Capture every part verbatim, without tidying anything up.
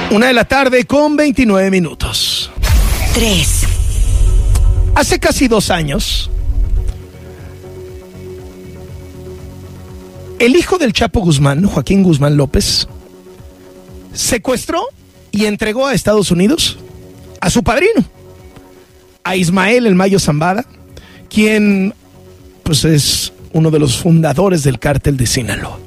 Una de la tarde con veintinueve minutos. Tres. Hace casi dos años, el hijo del Chapo Guzmán, Joaquín Guzmán López, secuestró y entregó a Estados Unidos a su padrino, a Ismael El Mayo Zambada, quien pues es uno de los fundadores del cártel de Sinaloa.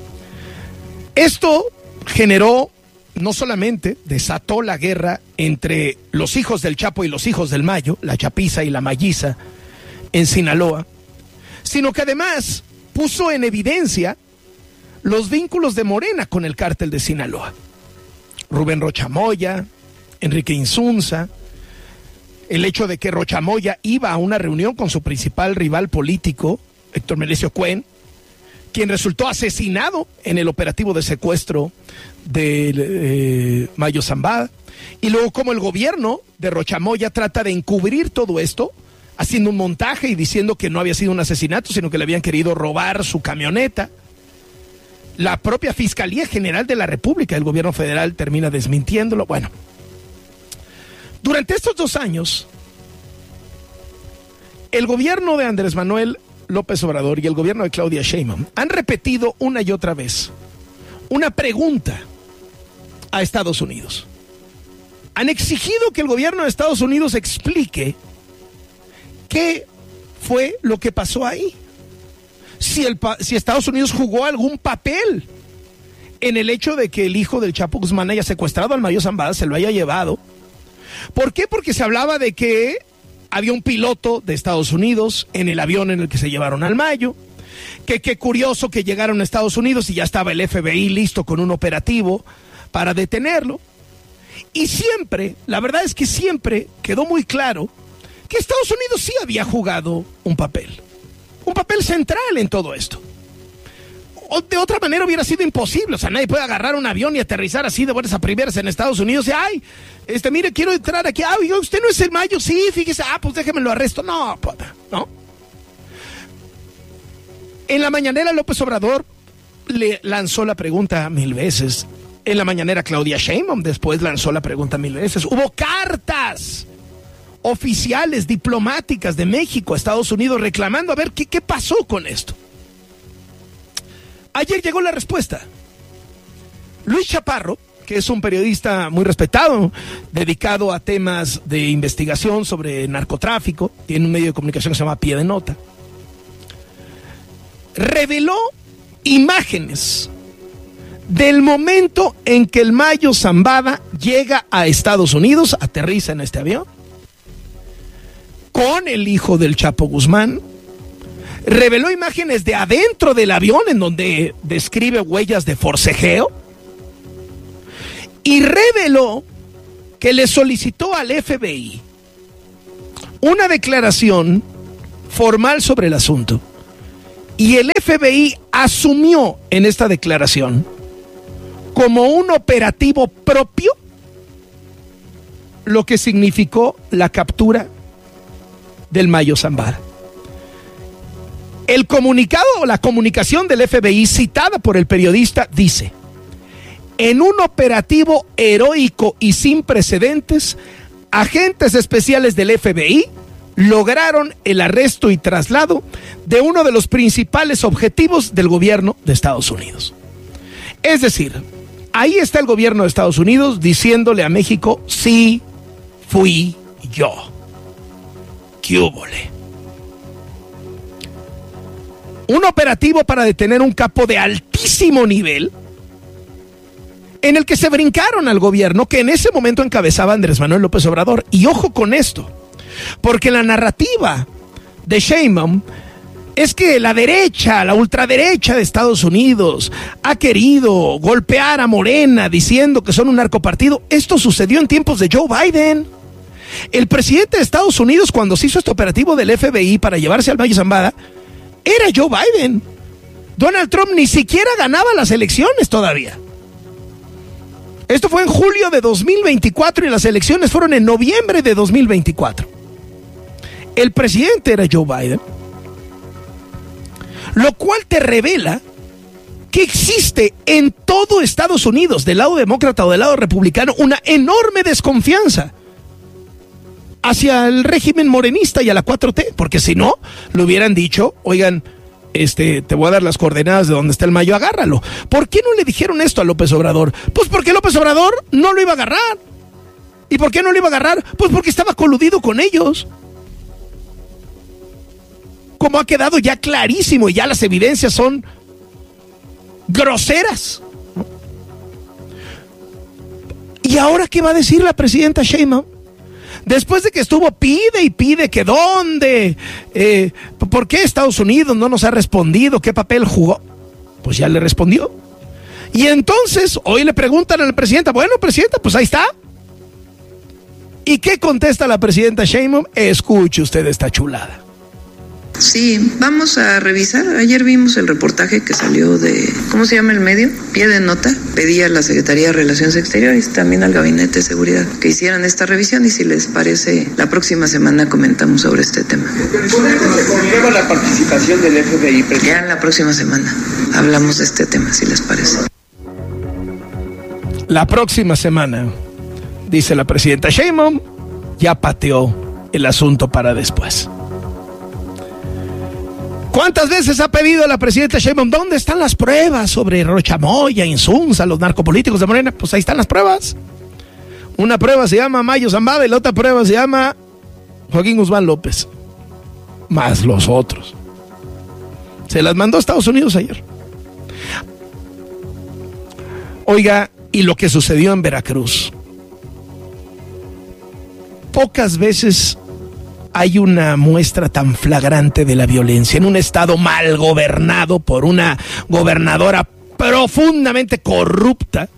Esto generó, no solamente desató la guerra entre los hijos del Chapo y los hijos del Mayo, la chapiza y la mayiza en Sinaloa, sino que además puso en evidencia los vínculos de Morena con el cártel de Sinaloa. Rubén Rocha Moya, Enrique Insunza, el hecho de que Rocha Moya iba a una reunión con su principal rival político, Héctor Melesio Cuen, quien resultó asesinado en el operativo de secuestro de eh, Mayo Zambada, y luego como el gobierno de Rocha Moya trata de encubrir todo esto, haciendo un montaje y diciendo que no había sido un asesinato, sino que le habían querido robar su camioneta. La propia Fiscalía General de la República del gobierno federal termina desmintiéndolo. Bueno, durante estos dos años, el gobierno de Andrés Manuel López Obrador y el gobierno de Claudia Sheinbaum han repetido una y otra vez una pregunta a Estados Unidos. Han exigido que el gobierno de Estados Unidos explique qué fue lo que pasó ahí. Si, el, si Estados Unidos jugó algún papel en el hecho de que el hijo del Chapo Guzmán haya secuestrado al Mayo Zambada, se lo haya llevado. ¿Por qué? Porque se hablaba de que había un piloto de Estados Unidos en el avión en el que se llevaron al Mayo, que qué curioso que llegaron a Estados Unidos y ya estaba el F B I listo con un operativo para detenerlo. Y siempre, la verdad es que siempre quedó muy claro que Estados Unidos sí había jugado un papel, un papel central en todo esto. O de otra manera hubiera sido imposible. O sea, nadie puede agarrar un avión y aterrizar así de buenas a primeras en Estados Unidos y, ay, este, mire, quiero entrar aquí. Ah, ¿usted no es el Mayo? Sí, fíjese. Ah, pues déjeme lo arresto. No, no. En la mañanera López Obrador le lanzó la pregunta mil veces. En la mañanera Claudia Sheinbaum después lanzó la pregunta mil veces. Hubo cartas oficiales, diplomáticas de México a Estados Unidos reclamando a ver qué, qué pasó con esto. Ayer llegó la respuesta. Luis Chaparro, que es un periodista muy respetado, dedicado a temas de investigación sobre narcotráfico, tiene un medio de comunicación que se llama Pie de Nota, reveló imágenes del momento en que el Mayo Zambada llega a Estados Unidos, aterriza en este avión, con el hijo del Chapo Guzmán. Reveló imágenes de adentro del avión en donde describe huellas de forcejeo y reveló que le solicitó al F B I una declaración formal sobre el asunto y el F B I asumió en esta declaración como un operativo propio lo que significó la captura del Mayo Zambada. El comunicado o la comunicación del F B I citada por el periodista dice: en un operativo heroico y sin precedentes, agentes especiales del F B I lograron el arresto y traslado de uno de los principales objetivos del gobierno de Estados Unidos. Es decir, ahí está el gobierno de Estados Unidos diciéndole a México: sí, fui yo. ¿Qué húbole? Un operativo para detener un capo de altísimo nivel en el que se brincaron al gobierno que en ese momento encabezaba Andrés Manuel López Obrador. Y ojo con esto, porque la narrativa de Sheinbaum es que la derecha, la ultraderecha de Estados Unidos ha querido golpear a Morena diciendo que son un narcopartido. Esto sucedió en tiempos de Joe Biden. El presidente de Estados Unidos, cuando se hizo este operativo del F B I para llevarse al Mayo Zambada, era Joe Biden. Donald Trump ni siquiera ganaba las elecciones todavía. Esto fue en julio de dos mil veinticuatro y las elecciones fueron en noviembre de dos mil veinticuatro. El presidente era Joe Biden, lo cual te revela que existe en todo Estados Unidos, del lado demócrata o del lado republicano, una enorme desconfianza hacia el régimen morenista y a la cuatro T, porque si no, le hubieran dicho, oigan, este, te voy a dar las coordenadas de donde está el Mayo, agárralo. ¿Por qué no le dijeron esto a López Obrador? Pues porque López Obrador no lo iba a agarrar. ¿Y por qué no lo iba a agarrar? Pues porque estaba coludido con ellos. Como ha quedado ya clarísimo y ya las evidencias son groseras. ¿Y ahora qué va a decir la presidenta Sheinbaum? Después de que estuvo pide y pide que dónde, eh, ¿por qué Estados Unidos no nos ha respondido? ¿Qué papel jugó? Pues ya le respondió. Y entonces hoy le preguntan a la presidenta, bueno, presidenta, pues ahí está. ¿Y qué contesta la presidenta Sheinbaum? Escuche usted esta chulada. Sí, vamos a revisar. Ayer vimos el reportaje que salió de, ¿cómo se llama el medio? Pie de nota. Pedí a la Secretaría de Relaciones Exteriores, también al Gabinete de Seguridad, que hicieran esta revisión y si les parece, la próxima semana comentamos sobre este tema. ¿Cómo la participación del F B I? Presidente? Ya en la próxima semana hablamos de este tema, si les parece. La próxima semana, dice la presidenta Sheinbaum, ya pateó el asunto para después. ¿Cuántas veces ha pedido la presidenta Sheinbaum, ¿dónde están las pruebas sobre Rocha Moya, Insunza, los narcopolíticos de Morena? Pues ahí están las pruebas. Una prueba se llama Mayo Zambada y la otra prueba se llama Joaquín Guzmán López. Más los otros. Se las mandó a Estados Unidos ayer. Oiga, y lo que sucedió en Veracruz. Pocas veces hay una muestra tan flagrante de la violencia en un estado mal gobernado por una gobernadora profundamente corrupta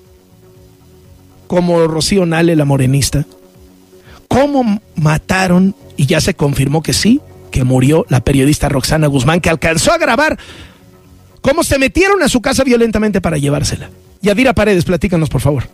como Rocío Nale, la morenista. ¿Cómo mataron? Y ya se confirmó que sí, que murió la periodista Roxana Guzmán, que alcanzó a grabar cómo se metieron a su casa violentamente para llevársela. Yadira Paredes, platícanos, por favor.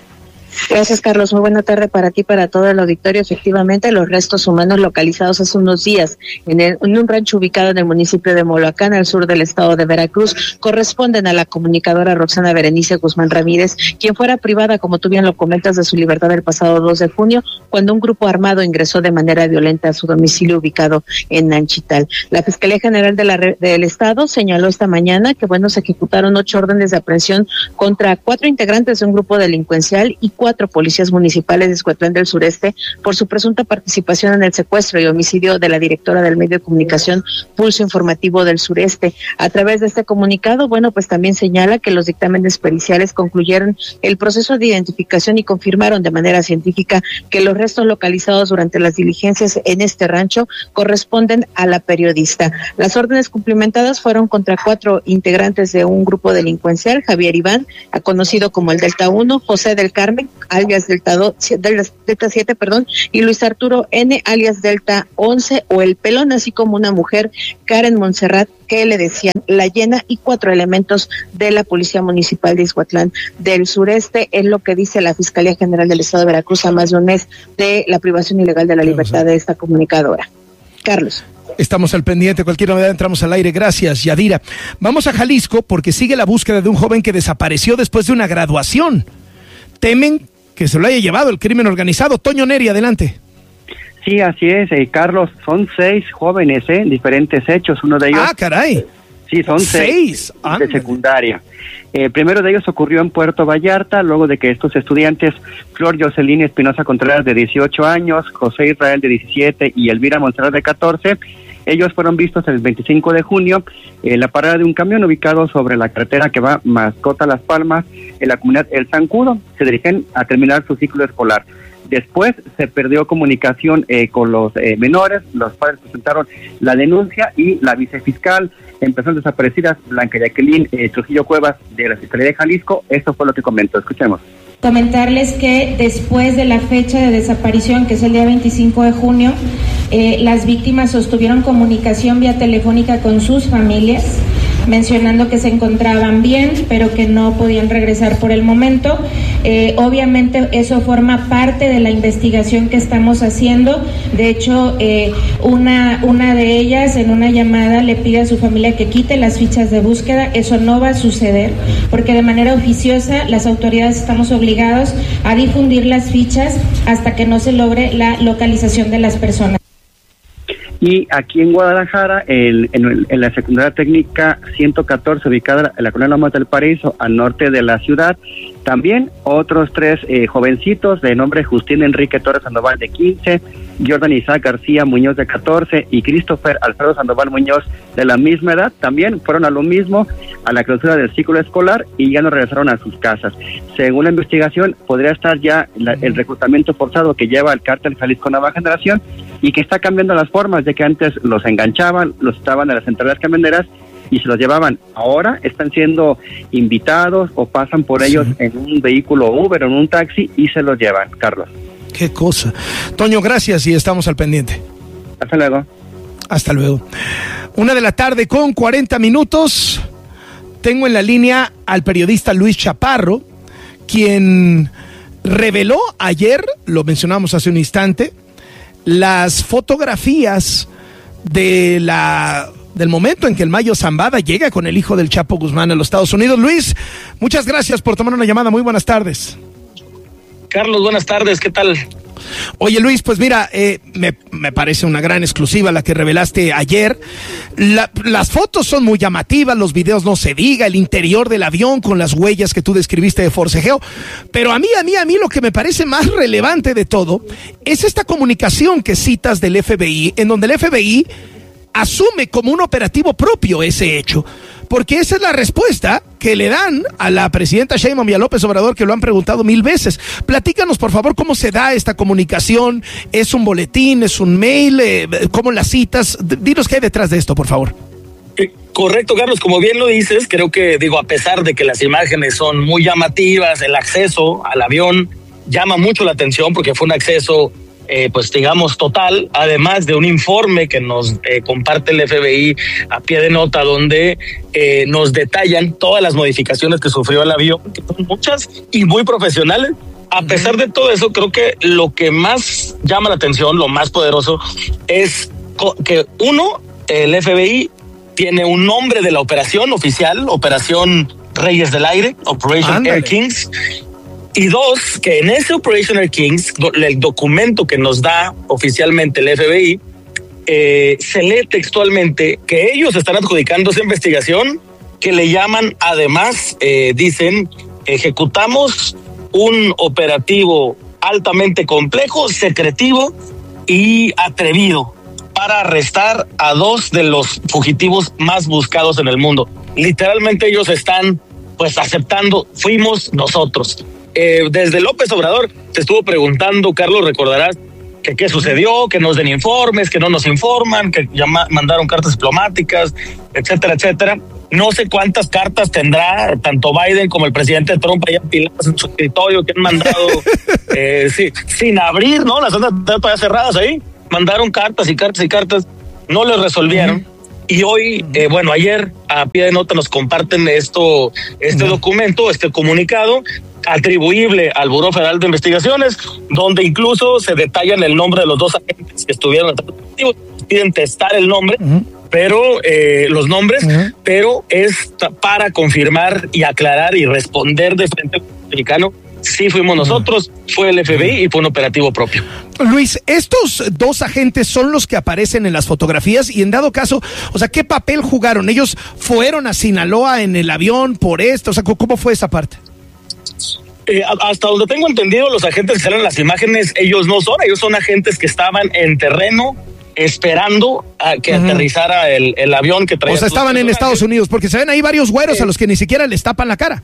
Gracias, Carlos. Muy buena tarde para ti, para todo el auditorio. Efectivamente, los restos humanos localizados hace unos días en, el, en un rancho ubicado en el municipio de Moloacán, al sur del estado de Veracruz, corresponden a la comunicadora Roxana Berenice Guzmán Ramírez, quien fuera privada, como tú bien lo comentas, de su libertad el pasado dos de junio, cuando un grupo armado ingresó de manera violenta a su domicilio ubicado en Nanchital. La Fiscalía General de la, del Estado señaló esta mañana que, bueno, se ejecutaron ocho órdenes de aprehensión contra cuatro integrantes de un grupo delincuencial y cuatro policías municipales de Izhuatlán del Sureste por su presunta participación en el secuestro y homicidio de la directora del medio de comunicación Pulso Informativo del Sureste. A través de este comunicado, bueno, pues también señala que los dictámenes periciales concluyeron el proceso de identificación y confirmaron de manera científica que los restos localizados durante las diligencias en este rancho corresponden a la periodista. Las órdenes cumplimentadas fueron contra cuatro integrantes de un grupo delincuencial: Javier Iván, conocido como el Delta uno, José del Carmen, alias Delta, dos, Delta siete, perdón, y Luis Arturo N, alias Delta once, o el Pelón, así como una mujer, Karen Montserrat, que le decían La Llena, y cuatro elementos de la Policía Municipal de Izhuatlán del Sureste. Es lo que dice la Fiscalía General del Estado de Veracruz a más de un mes de la privación ilegal de la libertad de esta comunicadora. Carlos. Estamos al pendiente, cualquier novedad entramos al aire. Gracias, Yadira. Vamos a Jalisco porque sigue la búsqueda de un joven que desapareció después de una graduación. Temen que se lo haya llevado el crimen organizado. Toño Neri, adelante. Sí, así es, eh, Carlos, son seis jóvenes, ¿eh? Diferentes hechos, uno de ellos... Ah, caray. Sí, son seis, seis de secundaria. El eh, primero de ellos ocurrió en Puerto Vallarta, luego de que estos estudiantes, Flor Jocelyn Espinosa Contreras, de dieciocho años, José Israel, de diecisiete, y Elvira Montserrat, de catorce, ellos fueron vistos el veinticinco de junio en la parada de un camión ubicado sobre la carretera que va Mascota Las Palmas, en la comunidad El Zancudo. Se dirigen a terminar su ciclo escolar. Después se perdió comunicación eh, con los eh, menores, los padres presentaron la denuncia y la vicefiscal en personas desaparecidas, Blanca Jacqueline eh, Trujillo Cuevas, de la Fiscalía de Jalisco, esto fue lo que comentó. Escuchemos. Comentarles que después de la fecha de desaparición, que es el día veinticinco de junio, eh, las víctimas sostuvieron comunicación vía telefónica con sus familias mencionando que se encontraban bien, pero que no podían regresar por el momento. Eh, obviamente eso forma parte de la investigación que estamos haciendo. De hecho, eh, una, una de ellas en una llamada le pide a su familia que quite las fichas de búsqueda. Eso no va a suceder, porque de manera oficiosa las autoridades estamos obligados a difundir las fichas hasta que no se logre la localización de las personas. Y aquí en Guadalajara, el, en, el, en la secundaria técnica ciento catorce, ubicada en la colonia Lomas del Paraíso, al norte de la ciudad, también otros tres eh, jovencitos de nombre Justín Enrique Torres Sandoval, de quince, Jordan Isaac García Muñoz, de catorce, y Christopher Alfredo Sandoval Muñoz, de la misma edad, también fueron a lo mismo, a la clausura del ciclo escolar, y ya no regresaron a sus casas. Según la investigación, podría estar ya la, el reclutamiento forzado que lleva el cártel Jalisco Nueva Generación, y que está cambiando las formas, de que antes los enganchaban, los estaban en las centrales camioneras y se los llevaban. Ahora están siendo invitados o pasan por ellos sí. en un vehículo Uber o en un taxi y se los llevan, Carlos. Qué cosa. Toño, gracias y estamos al pendiente. Hasta luego. Hasta luego. Una de la tarde con cuarenta minutos. Tengo en la línea al periodista Luis Chaparro, quien reveló ayer, lo mencionamos hace un instante, las fotografías de la del momento en que el Mayo Zambada llega con el hijo del Chapo Guzmán a los Estados Unidos. Luis, muchas gracias por tomar una llamada. Muy buenas tardes. Carlos, buenas tardes. ¿Qué tal? Oye, Luis, pues mira, eh, me, me parece una gran exclusiva la que revelaste ayer. La, las fotos son muy llamativas, los videos no se diga, el interior del avión con las huellas que tú describiste de forcejeo. Pero a mí, a mí, a mí lo que me parece más relevante de todo es esta comunicación que citas del F B I, en donde el F B I asume como un operativo propio ese hecho, porque esa es la respuesta que le dan a la presidenta Sheinbaum y a López Obrador, que lo han preguntado mil veces. Platícanos, por favor, cómo se da esta comunicación. ¿Es un boletín? ¿Es un mail? Eh, ¿Cómo las citas? Dinos qué hay detrás de esto, por favor. Eh, correcto, Carlos, como bien lo dices, creo que, digo, a pesar de que las imágenes son muy llamativas, el acceso al avión llama mucho la atención porque fue un acceso Eh, pues digamos total, además de un informe que nos eh, comparte el F B I a pie de nota, donde eh, nos detallan todas las modificaciones que sufrió el avión, que son muchas y muy profesionales. A pesar de todo eso, creo que lo que más llama la atención, lo más poderoso, es que uno, el F B I tiene un nombre de la operación oficial, Operación Reyes del Aire, Operation Ándale. Air Kings. Y dos, que en ese Operation Air Kings, el documento que nos da oficialmente el F B I, eh, se lee textualmente que ellos están adjudicando esa investigación, que le llaman, además, eh, dicen, ejecutamos un operativo altamente complejo, secretivo y atrevido para arrestar a dos de los fugitivos más buscados en el mundo. Literalmente ellos están pues aceptando, fuimos nosotros. Eh, desde López Obrador se estuvo preguntando, Carlos, recordarás, que qué sucedió, que nos den informes, que no nos informan, que llama, mandaron cartas diplomáticas, etcétera, etcétera. No sé cuántas cartas tendrá tanto Biden como el presidente Trump allá apiladas en su escritorio que han mandado eh, sí, sin abrir, ¿no? Las andas todavía cerradas ahí. Mandaron cartas y cartas y cartas, no les resolvieron. Uh-huh. Y hoy, eh, bueno, ayer a pie de nota nos comparten esto, este uh-huh. documento, este comunicado atribuible al Buró Federal de Investigaciones, donde incluso se detallan el nombre de los dos agentes que estuvieron activos, piden testar el nombre, uh-huh. pero eh, los nombres, uh-huh. pero es para confirmar y aclarar y responder de frente al mexicano. Sí fuimos nosotros, fue el F B I y fue un operativo propio. Luis, estos dos agentes son los que aparecen en las fotografías y en dado caso, o sea, ¿qué papel jugaron? ¿Ellos fueron a Sinaloa en el avión por esto? O sea, ¿cómo fue esa parte? Eh, hasta donde tengo entendido, los agentes que salen en las imágenes, ellos no son, ellos son agentes que estaban en terreno esperando a que uh-huh. aterrizara el, el avión que traía. O sea, estaban en Estados Unidos, porque se ven ahí varios güeros eh. a los que ni siquiera les tapan la cara.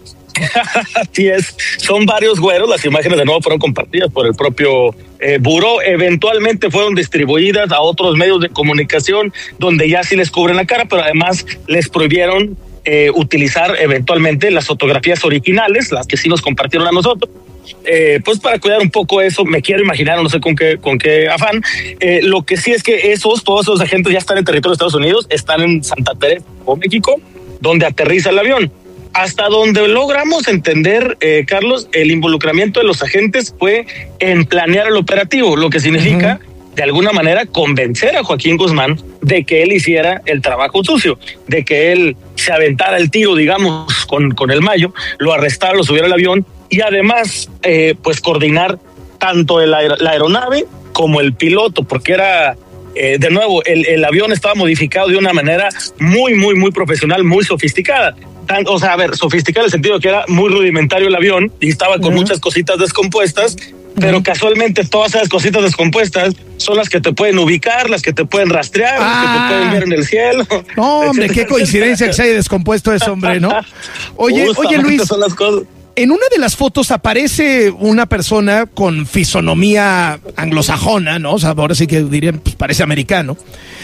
Así es, son varios güeros. Las imágenes de nuevo fueron compartidas por el propio eh, buró, eventualmente fueron distribuidas a otros medios de comunicación donde ya sí les cubren la cara, pero además les prohibieron eh, utilizar eventualmente las fotografías originales, las que sí nos compartieron a nosotros, eh, pues para cuidar un poco eso, me quiero imaginar, no sé con qué, con qué afán. Eh, lo que sí es que esos, todos esos agentes ya están en territorio de Estados Unidos, están en Santa Teresa o México, donde aterriza el avión. Hasta donde logramos entender, eh, Carlos, el involucramiento de los agentes fue en planear el operativo, lo que significa, uh-huh, de alguna manera, convencer a Joaquín Guzmán de que él hiciera el trabajo sucio, de que él se aventara el tiro, digamos, con, con el Mayo, lo arrestara, lo subiera al avión y además, eh, pues, coordinar tanto el aer- la aeronave como el piloto, porque era, eh, de nuevo, el, el avión estaba modificado de una manera muy, muy, muy profesional, muy sofisticada. Tan, o sea, a ver, sofisticada en el sentido que era muy rudimentario el avión y estaba con uh-huh. muchas cositas descompuestas, pero uh-huh. casualalmente todas esas cositas descompuestas son las que te pueden ubicar, las que te pueden rastrear, ah. las que te pueden ver en el cielo. No, hombre, etcétera, qué coincidencia etcétera. Que se haya descompuesto ese hombre, ¿no? Oye, oye, Luis, son las cosas. En una de las fotos aparece una persona con fisonomía anglosajona, ¿no? O sea, ahora sí que dirían, pues parece americano.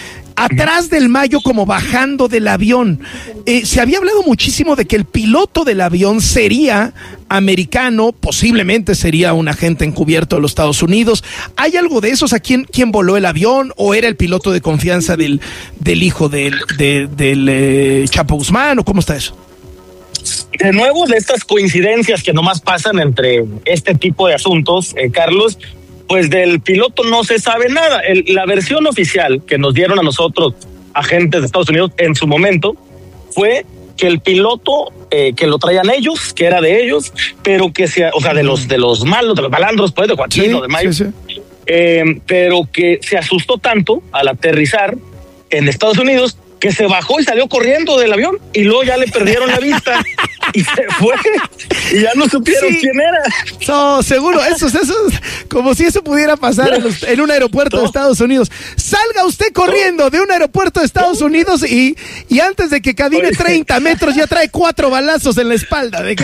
Atrás del Mayo, como bajando del avión. Eh, se había hablado muchísimo de que el piloto del avión sería americano, posiblemente sería un agente encubierto de los Estados Unidos. ¿Hay algo de eso? O sea, ¿quién, quién voló el avión? ¿O era el piloto de confianza del, del hijo del, de, del eh, Chapo Guzmán? ¿O cómo está eso? De nuevo, de estas coincidencias que nomás pasan entre este tipo de asuntos, eh, Carlos, pues del piloto no se sabe nada. El, la versión oficial que nos dieron a nosotros, agentes de Estados Unidos, en su momento, fue que el piloto, eh, que lo traían ellos, que era de ellos, pero que se, o sea, de los, de los malos, de los malandros, pues, de Joaquín, sí, o de Mayo, sí, sí. Eh, pero que se asustó tanto al aterrizar en Estados Unidos que se bajó y salió corriendo del avión y luego ya le perdieron la vista y se fue y ya no supieron sí. quién era. No, seguro, eso, eso, como si eso pudiera pasar en, los, en un aeropuerto no. de Estados Unidos. Salga usted corriendo no. de un aeropuerto de Estados no. Unidos y, y antes de que camine treinta metros ya trae cuatro balazos en la espalda. ¿De qué?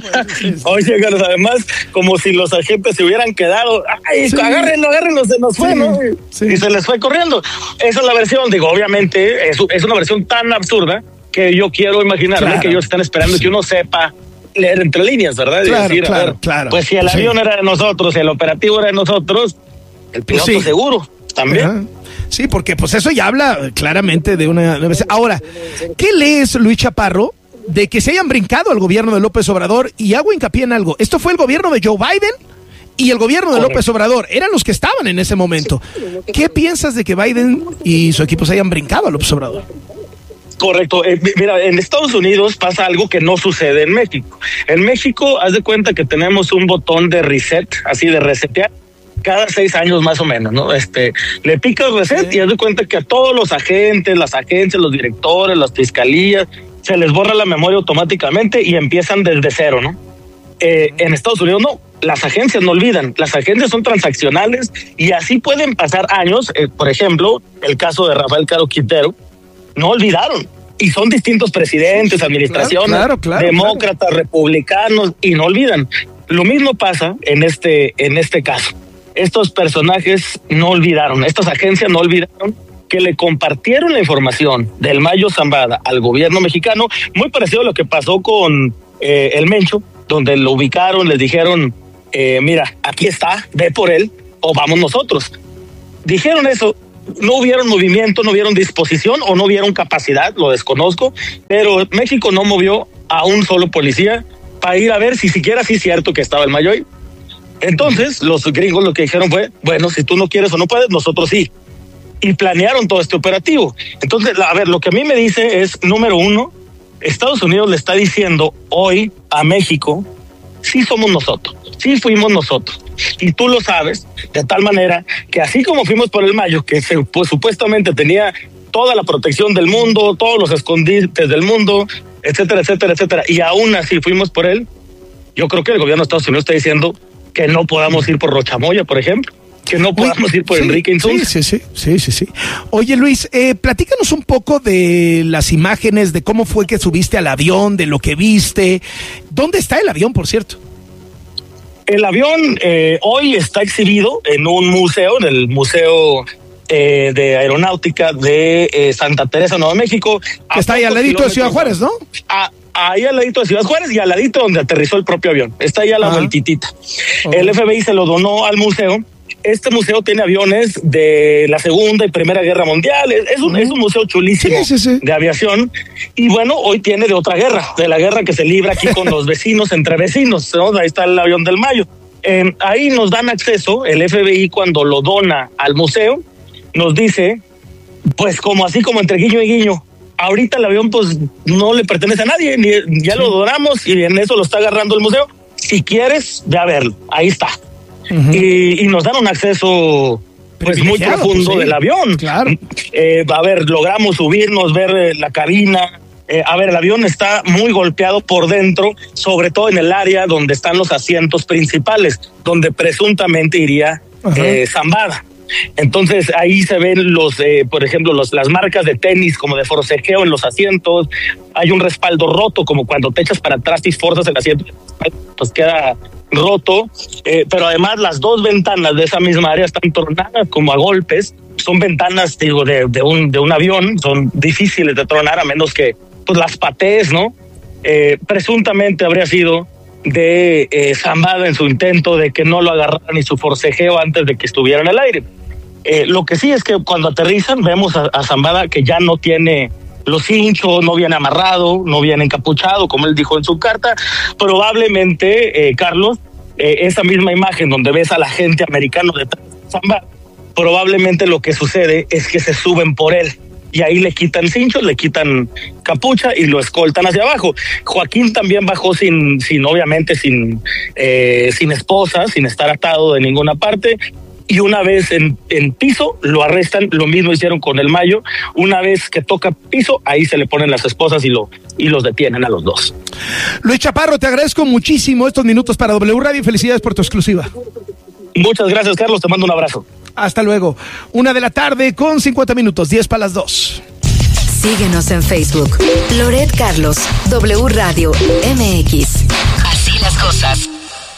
Oye, Carlos, además, como si los agentes se hubieran quedado, ay, sí. agárrenlo, agárrenlo, se nos fue, sí. ¿no? Sí. Y se les fue corriendo. Esa es la versión, digo, obviamente, es, es una versión tan absurda que yo quiero imaginarme claro. que ellos están esperando sí. que uno sepa leer entre líneas, ¿verdad? Y claro, decir, claro, a ver, claro. pues si el sí. avión era de nosotros, el operativo era de nosotros, el piloto sí. seguro también. Ajá. Sí, porque pues eso ya habla claramente de una... Ahora, ¿qué lees, Luis Chaparro, de que se hayan brincado al gobierno de López Obrador? Y hago hincapié en algo. Esto fue el gobierno de Joe Biden y el gobierno de López Obrador. Eran los que estaban en ese momento. ¿Qué piensas de que Biden y su equipo se hayan brincado a López Obrador? Correcto. Eh, mira, en Estados Unidos pasa algo que no sucede en México. En México, haz de cuenta que tenemos un botón de reset, así de resetear, cada seis años más o menos, ¿no? Este, le picas reset sí. y haz de cuenta que a todos los agentes, las agencias, los directores, las fiscalías, se les borra la memoria automáticamente y empiezan desde cero, ¿no? Eh, en Estados Unidos no, las agencias no olvidan, las agencias son transaccionales y así pueden pasar años. Eh, por ejemplo, el caso de Rafael Caro Quintero, no olvidaron. Y son distintos presidentes, administraciones, claro, claro, claro, demócratas, claro. republicanos, y no olvidan. Lo mismo pasa en este, en este caso. Estos personajes no olvidaron, estas agencias no olvidaron que le compartieron la información del Mayo Zambada al gobierno mexicano, muy parecido a lo que pasó con eh, el Mencho, donde lo ubicaron, les dijeron, eh, mira, aquí está, ve por él, o vamos nosotros. Dijeron eso. No hubieron movimiento, no hubieron disposición o no hubieron capacidad, lo desconozco, pero México no movió a un solo policía para ir a ver si siquiera sí es cierto que estaba el Mayo ahí. Entonces, los gringos lo que dijeron fue, bueno, si tú no quieres o no puedes, nosotros sí. Y planearon todo este operativo. Entonces, a ver, lo que a mí me dice es, número uno, Estados Unidos le está diciendo hoy a México, sí somos nosotros, sí fuimos nosotros. Y tú lo sabes, de tal manera que así como fuimos por el Mayo, que se, pues, supuestamente tenía toda la protección del mundo, todos los escondites del mundo, etcétera, etcétera, etcétera, y aún así fuimos por él, yo creo que el gobierno de Estados Unidos está diciendo que no podamos ir por Rochamoya, por ejemplo, que no podamos ir por sí, Enrique Insunza. Sí, sí, sí, sí, sí. Oye, Luis, eh, platícanos un poco de las imágenes, de cómo fue que subiste al avión, de lo que viste. ¿Dónde está el avión, por cierto? El avión eh, hoy está exhibido en un museo, en el Museo eh, de Aeronáutica de eh, Santa Teresa, Nuevo México. Está ahí al ladito de Ciudad Juárez, ¿no? A, ahí al ladito de Ciudad Juárez y al ladito donde aterrizó el propio avión. Está ahí a la vueltitita. Okay. El F B I se lo donó al museo. Este museo tiene aviones de la Segunda y Primera Guerra Mundial. Es un, uh-huh. es un museo chulísimo sí, sí, sí. de aviación. Y bueno, hoy tiene de otra guerra, de la guerra que se libra aquí con los vecinos, entre vecinos, ¿no? Ahí está el avión del Mayo. Eh, ahí nos dan acceso, el F B I cuando lo dona al museo, nos dice, pues como así como entre guiño y guiño, ahorita el avión pues no le pertenece a nadie, ni, ya sí. lo donamos y en eso lo está agarrando el museo. Si quieres, ve a verlo, ahí está. Uh-huh. y, y nos dan un acceso pues muy profundo sí. del avión. Claro. Eh, a ver, logramos subirnos, ver eh, la cabina. Eh, a ver, el avión está muy golpeado por dentro, sobre todo en el área donde están los asientos principales, donde presuntamente iría eh, Zambada. Entonces ahí se ven los, eh, por ejemplo, los, las marcas de tenis como de forcejeo en los asientos. Hay un respaldo roto, como cuando te echas para atrás y forzas el asiento, pues queda roto. Eh, pero además las dos ventanas de esa misma área están tronadas como a golpes. Son ventanas, digo, de, de un de un avión. Son difíciles de tronar a menos que pues las patees, ¿no? Eh, presuntamente habría sido de eh, Zambada en su intento de que no lo agarraran y su forcejeo antes de que estuviera en el aire. Eh, lo que sí es que cuando aterrizan vemos a, a Zambada que ya no tiene los cinchos, no viene amarrado, no viene encapuchado, como él dijo en su carta. Probablemente, eh, Carlos, eh, esa misma imagen donde ves a la gente americano detrás de Zambada, probablemente lo que sucede es que se suben por él. Y ahí le quitan cinchos, le quitan capucha y lo escoltan hacia abajo. Joaquín también bajó sin, sin obviamente, sin, eh, sin esposa, sin estar atado de ninguna parte. Y una vez en, en piso, lo arrestan. Lo mismo hicieron con el Mayo. Una vez que toca piso, ahí se le ponen las esposas y, lo, y los detienen a los dos. Luis Chaparro, te agradezco muchísimo estos minutos para W Radio y felicidades por tu exclusiva. Muchas gracias, Carlos. Te mando un abrazo. Hasta luego. Una de la tarde con cincuenta minutos, diez para las dos. Síguenos en Facebook. Loret Carlos, W Radio M X. Así las cosas.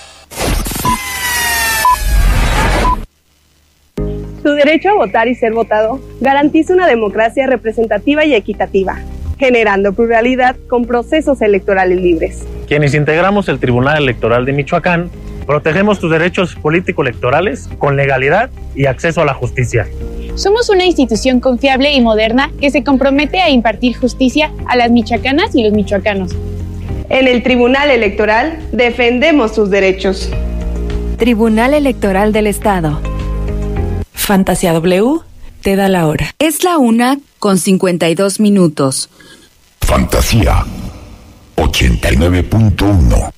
Su derecho a votar y ser votado garantiza una democracia representativa y equitativa, generando pluralidad con procesos electorales libres. Quienes integramos el Tribunal Electoral de Michoacán, protegemos tus derechos político-electorales con legalidad y acceso a la justicia. Somos una institución confiable y moderna que se compromete a impartir justicia a las michoacanas y los michoacanos. En el Tribunal Electoral defendemos tus derechos. Tribunal Electoral del Estado. Fantasía W te da la hora. Es la una con cincuenta y dos minutos. Fantasía ochenta y nueve punto uno.